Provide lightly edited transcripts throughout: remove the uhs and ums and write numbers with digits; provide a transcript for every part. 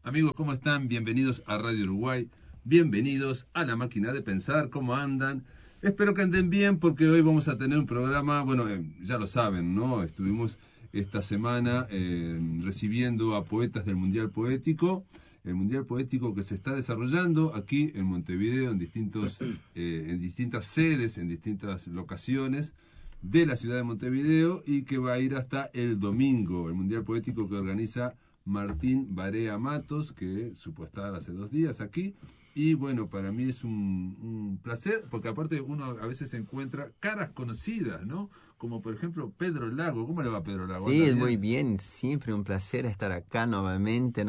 Amigos, ¿cómo están? Bienvenidos a Radio Uruguay, bienvenidos a La Máquina de Pensar, ¿cómo andan? Espero que anden bien porque hoy vamos a tener un programa, bueno, ya lo saben, ¿no? Estuvimos esta semana recibiendo a poetas del Mundial Poético, el Mundial Poético que se está desarrollando aquí en Montevideo, en distintas sedes, en distintas locaciones de la ciudad de Montevideo y que va a ir hasta el domingo, el Mundial Poético que organiza Martín Barea Matos, que supo estar hace 2 días aquí. Y bueno, para mí es un placer, porque aparte uno a veces encuentra caras conocidas, ¿no? Como por ejemplo Pedro Lago. ¿Cómo le va Pedro Lago? Sí, muy bien. Siempre un placer estar acá nuevamente.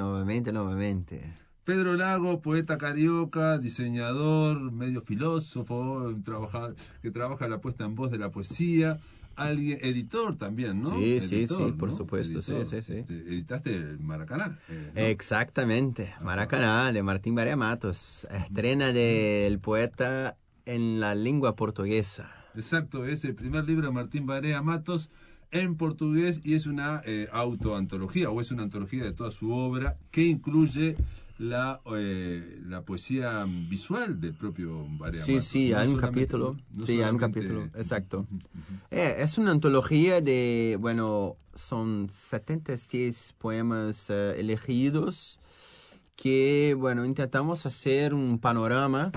Pedro Lago, poeta carioca, diseñador, medio filósofo, que trabaja la puesta en voz de la poesía. Alguien, editor también, ¿no? Sí, Editor, por ¿no? supuesto, Editor. sí. Editaste el Maracaná, ¿no? Exactamente, Maracaná, de Martín Barea Matos, estrena del poeta en la lengua portuguesa. Exacto, es el primer libro de Martín Barea Matos en portugués y es una autoantología, o es una antología de toda su obra que incluye la poesía visual del propio Barea Matos. Sí, hay un capítulo. Hay un capítulo, exacto. Es una antología de, bueno, son 76 poemas elegidos que, bueno, intentamos hacer un panorama.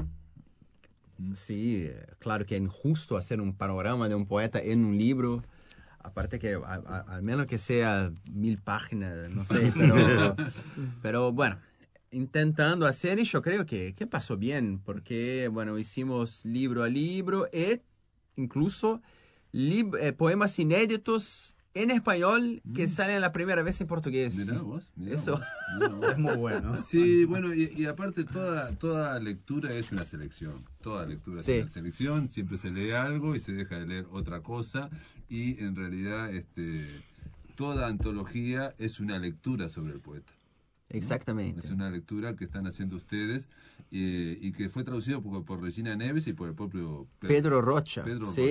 Sí, claro que es injusto hacer un panorama de un poeta en un libro. Aparte que al menos que sea 1000 páginas, no sé, pero bueno, intentando hacer y yo creo que pasó bien, porque bueno, hicimos libro a libro e incluso poemas inéditos en español que salen la primera vez en portugués. Mirá vos. Eso es muy bueno. Sí, bueno, y aparte toda lectura es una selección. Toda lectura es una selección, siempre se lee algo y se deja de leer otra cosa. Y en realidad toda antología es una lectura sobre el poeta. Exactamente. Es una lectura que están haciendo ustedes y que fue traducido por Regina Neves y por el propio Pedro Rocha.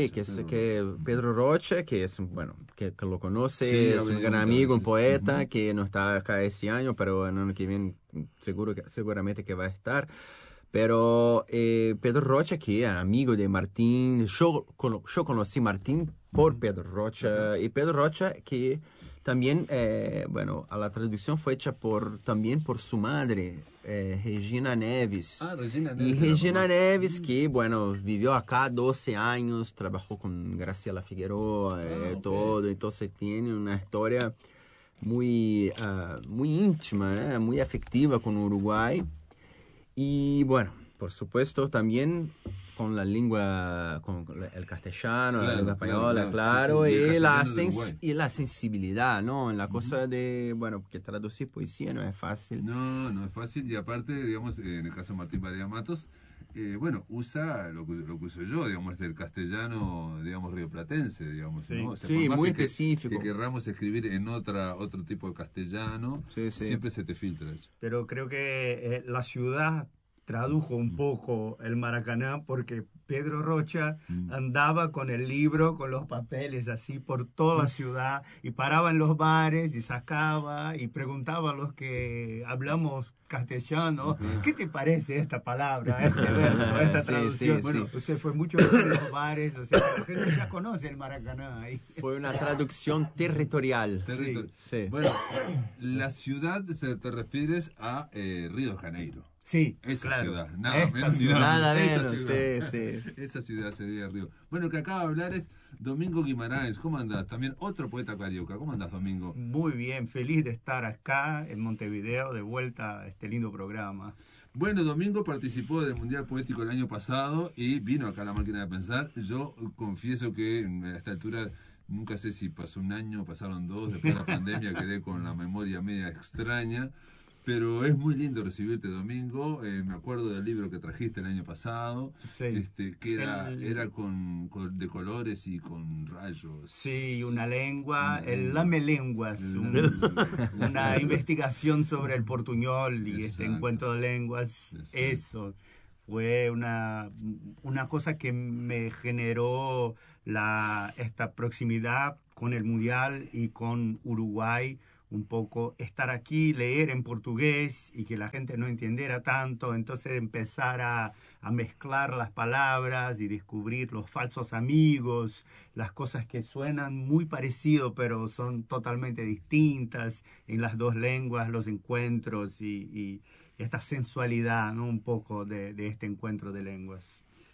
Pedro Rocha, que es, bueno, que lo conoce, es un gran amigo, un poeta, que no está acá este año, pero el año que viene seguramente que va a estar. Pero Pedro Rocha, que es amigo de Martín, yo conocí a Martín por Pedro Rocha, y Pedro Rocha que también, bueno, a la traducción fue hecha también por su madre, Regina Neves. Regina Neves. Y Regina Neves, que, bueno, vivió acá 12 años, trabajó con Graciela Figueroa, todo, entonces tiene una historia muy íntima, muy afectiva con Uruguay. Y bueno, por supuesto también con la lengua, con el castellano, la lengua española, claro, sí, y la sensibilidad, ¿no? En la cosa de, bueno, que traducir poesía no es fácil. No es fácil y aparte, digamos, en el caso de Martín Barea Matos, bueno, usa lo que uso yo, digamos, del castellano, digamos, rioplatense, digamos, sí. ¿no? O sea, sí, muy que, específico. Que querramos escribir en otro tipo de castellano, siempre se te filtra eso. Pero creo que la ciudad tradujo un poco el Maracaná porque Pedro Rocha andaba con el libro, con los papeles así por toda la ciudad y paraba en los bares y sacaba y preguntaba a los que hablamos castellano, ¿qué te parece esta palabra, este verso, esta traducción? Bueno, o sea, fue mucho en los bares, o sea, la gente ya conoce el Maracaná ahí. Fue una traducción territorial. Sí. Bueno, la ciudad te refieres a Río de Janeiro. Sí, esa claro. ciudad, nada menos, sí. Esa ciudad sería Río. Bueno, el que acaba de hablar es Domingo Guimarães. ¿Cómo andás? También otro poeta carioca. ¿Cómo andás, Domingo? Muy bien, feliz de estar acá en Montevideo, de vuelta a este lindo programa. Bueno, Domingo participó del Mundial Poético el año pasado y vino acá a La Máquina de Pensar. Yo confieso que a esta altura nunca sé si pasó un año, pasaron 2, después de la pandemia quedé con la memoria media extraña. Pero es muy lindo recibirte, Domingo. Me acuerdo del libro que trajiste el año pasado, que era de colores y con rayos. Sí, una lengua, el lamelenguas, una investigación sobre el portuñol y este encuentro de lenguas. Eso fue una cosa que me generó esta proximidad con el Mundial y con Uruguay, un poco estar aquí, leer en portugués y que la gente no entendiera tanto, entonces empezar a mezclar las palabras y descubrir los falsos amigos, las cosas que suenan muy parecido pero son totalmente distintas en las dos lenguas, los encuentros y esta sensualidad, ¿no? Un poco de este encuentro de lenguas.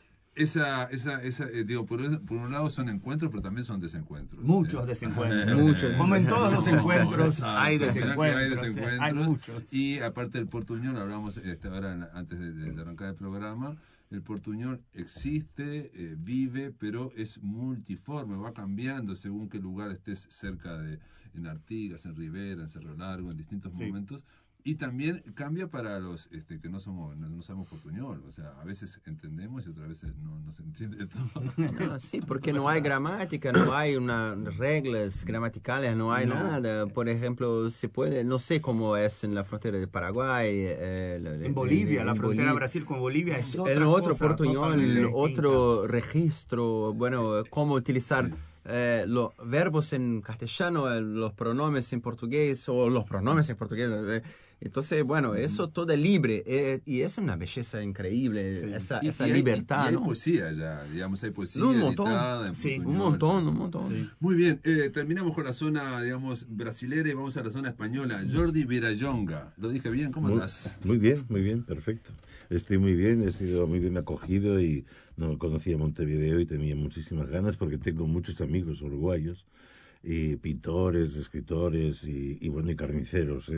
Digo, por un lado son encuentros, pero también son desencuentros. Muchos desencuentros. Muchos. Como en todos los encuentros hay desencuentros. Hay muchos. Y aparte del portuñol, hablamos ahora antes de arrancar el programa, el portuñol existe, vive, pero es multiforme, va cambiando según qué lugar estés cerca en Artigas, en Rivera, en Cerro Largo, en distintos momentos. Y también cambia para los que no sabemos portuñol. O sea, a veces entendemos y otras veces no se entiende todo. No, sí, porque no hay gramática, no hay reglas gramaticales, no hay nada. Por ejemplo, se puede, no sé cómo es en la frontera de Paraguay. En Bolivia, la frontera Brasil con Bolivia es otra el otro cosa, portuñol, otro registro, bueno, cómo utilizar... los verbos en castellano, los pronombres en portugués o los pronombres en portugués. Entonces, bueno, eso todo es libre y es una belleza increíble, esa libertad. Y hay ¿no? poesía ya, digamos, hay poesía un montón, editada en portuñol. Un montón. Sí. Muy bien, terminamos con la zona, digamos, brasilera y vamos a la zona española. Jordi Virallonga, ¿lo dije bien? ¿Cómo andás? Muy bien, perfecto. Estoy muy bien, he sido muy bien acogido y no conocía Montevideo y tenía muchísimas ganas porque tengo muchos amigos uruguayos y pintores, escritores y bueno, y carniceros,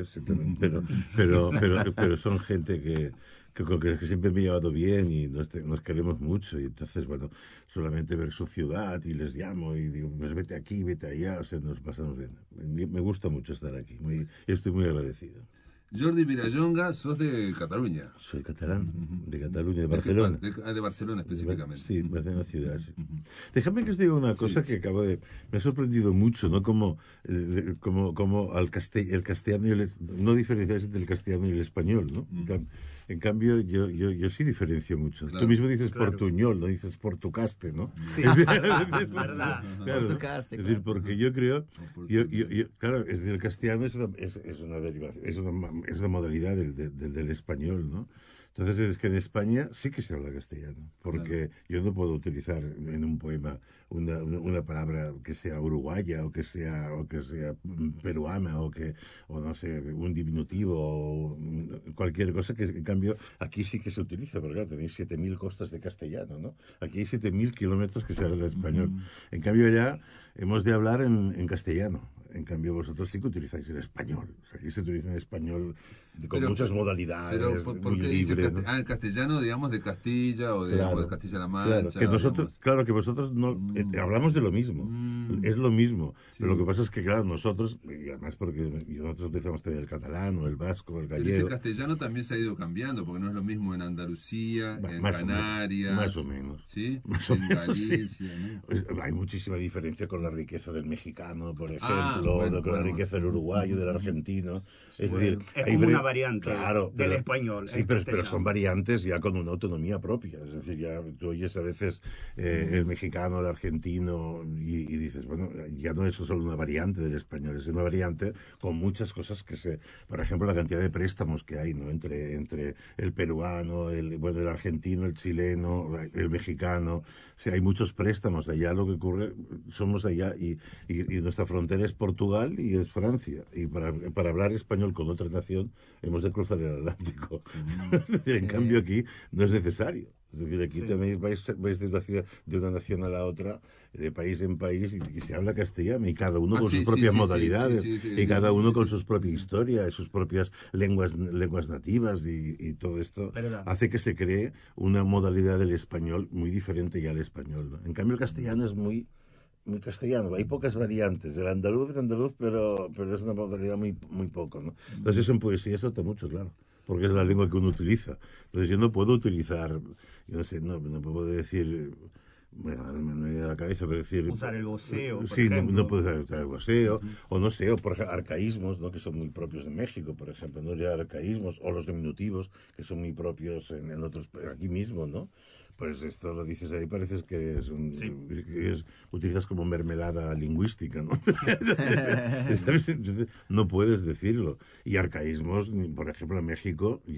pero son gente que siempre me he llevado bien y nos queremos mucho y entonces, bueno, solamente ver su ciudad y les llamo y digo, pues vete aquí, vete allá, o sea, nos pasamos bien. Me gusta mucho estar aquí, estoy muy agradecido. Jordi Virallonga, sos de Cataluña. Soy catalán, de Cataluña, de Barcelona. De Barcelona específicamente. Sí, Barcelona ciudad, sí. Déjame que os diga una cosa que me ha sorprendido mucho, ¿no? Como el castellano y no diferencias entre el castellano y el español, ¿no? En cambio, yo sí diferencio mucho. Claro, tú mismo dices portuñol, no dices portucaste, ¿no? Sí, es verdad. Claro, Portucaste, es decir, porque yo creo, claro, es decir, el castellano es una derivación, es una modalidad del español, ¿no? Entonces es que en España sí que se habla castellano, porque yo no puedo utilizar en un poema una palabra que sea uruguaya o que sea peruana o no sé, un diminutivo o cualquier cosa que en cambio aquí sí que se utiliza, porque claro, tenéis 7.000 costas de castellano, ¿no? Aquí hay 7.000 kilómetros que se habla español. En cambio ya hemos de hablar en castellano. En cambio, vosotros sí que utilizáis el español. O sea, aquí se utiliza el español con muchas modalidades. Pero, ¿por qué dice el castellano, digamos, de Castilla o de Castilla-La Mancha? Claro, que vosotros no hablamos de lo mismo. Es lo mismo. Sí. Pero lo que pasa es que, claro, nosotros, y además porque nosotros empezamos a tener el catalán o el vasco, el gallego. Pero ese castellano también se ha ido cambiando, porque no es lo mismo en Andalucía, en Canarias. Más o menos. ¿Sí? En Galicia, sí. ¿No? Hay muchísima diferencia con la riqueza del mexicano, por ejemplo. Con la riqueza del uruguayo, del argentino. Es decir, es como una variante del español. Sí, pero son variantes ya con una autonomía propia. Es decir, ya tú oyes a veces el mexicano, el argentino, y dices, bueno, ya no es solo una variante del español, es una variante con muchas cosas por ejemplo, la cantidad de préstamos que hay, ¿no? Entre el peruano, el argentino, el chileno, el mexicano. O sea, hay muchos préstamos. Allá lo que ocurre, somos allá y nuestra frontera es Portugal y es Francia. Y para hablar español con otra nación hemos de cruzar el Atlántico. Es decir, en cambio aquí no es necesario. Es decir, aquí también vais de una nación a la otra, de país en país, y se habla castellano, y cada uno con sus propias modalidades, y cada uno con su propia historia, y sus propias lenguas nativas, y todo esto hace que se cree una modalidad del español muy diferente ya al español, ¿no? En cambio, el castellano es muy castellano, hay pocas variantes. El andaluz, pero es una modalidad muy poco, ¿no? Entonces eso en poesía se nota mucho, claro, porque es la lengua que uno utiliza. Entonces yo no puedo utilizar, yo no sé, no puedo decir bueno, ahora me viene a la cabeza, pero decir... Usar el voceo, por sí, ejemplo. no puedes usar el voceo, o no sé, o por ejemplo, arcaísmos, ¿no? Que son muy propios de México, por ejemplo, ¿no? Ya arcaísmos, o los diminutivos, que son muy propios en otros, aquí mismo, ¿no? Pues esto lo dices ahí, parece que es utilizas como mermelada lingüística, ¿no? Entonces, no puedes decirlo. Y arcaísmos, por ejemplo, en México...